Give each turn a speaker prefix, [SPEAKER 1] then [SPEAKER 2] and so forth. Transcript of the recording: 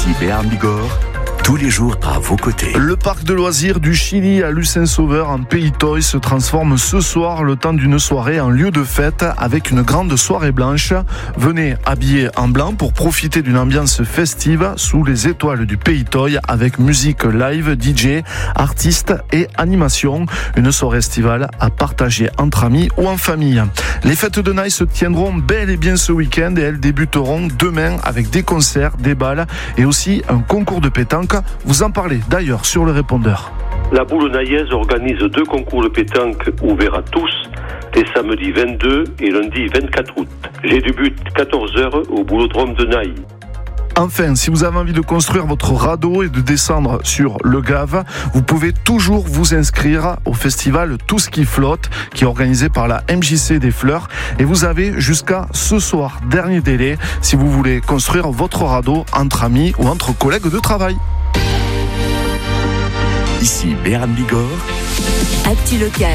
[SPEAKER 1] Ici Béarn Bigorre, tous les jours à vos côtés.
[SPEAKER 2] Le parc de loisirs du Chili à Lucin-Sauveur en Pays Toy se transforme ce soir le temps d'une soirée en lieu de fête avec une grande soirée blanche. Venez habillés en blanc pour profiter d'une ambiance festive sous les étoiles du Pays Toy avec musique live, DJ, artistes et animation. Une soirée estivale à partager entre amis ou en famille. Les fêtes de Naï se tiendront bel et bien ce week-end et elles débuteront demain avec des concerts, des balles et aussi un concours de pétanque. Vous en parlez d'ailleurs sur le répondeur.
[SPEAKER 3] La Boule Naillaise organise 2 concours de pétanque ouverts à tous, les samedis 22 et lundi 24 août. J'ai du but 14h au Boulodrome de Naï.
[SPEAKER 2] Enfin, si vous avez envie de construire votre radeau et de descendre sur le Gave, vous pouvez toujours vous inscrire au festival Tout ce qui flotte, qui est organisé par la MJC des Fleurs. Et vous avez jusqu'à ce soir, dernier délai, si vous voulez construire votre radeau entre amis ou entre collègues de travail.
[SPEAKER 1] Ici Béarn Bigorre.
[SPEAKER 4] Actu local.